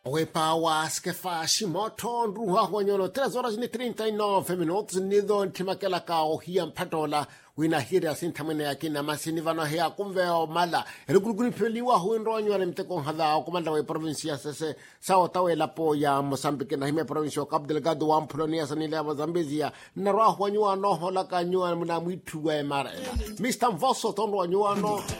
Wepawa skefa shimoto nruha wanyono 3 horas ni 39 minutos nido ntimakela ka ohia mpatola wina hira sintamene yakina masini vano hea kumveo mala eluguluguli peliwa huinronyo mteko hadha komanda we provincia sese sao tawe lapo ya Mozambique na hime provincia Cabo Delgado wa Mpolonia sanile wa Zambezia na roho wanyua no hola kanyua mna mwitu we mara Mr. Vosso tondo wanyua no